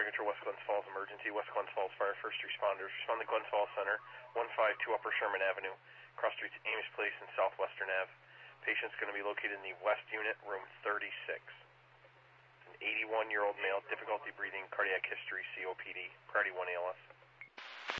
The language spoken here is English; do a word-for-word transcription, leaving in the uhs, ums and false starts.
Fire Control West Glens Falls Emergency. West Glens Falls Fire First Responders. Respond to Glens Falls Center, one five two Upper Sherman Avenue, cross streets Ames Place and Southwestern Ave. Patient's going to be located in the West Unit, room thirty-six. An eighty-one-year-old male, difficulty breathing, cardiac history, C O P D, priority one A L S.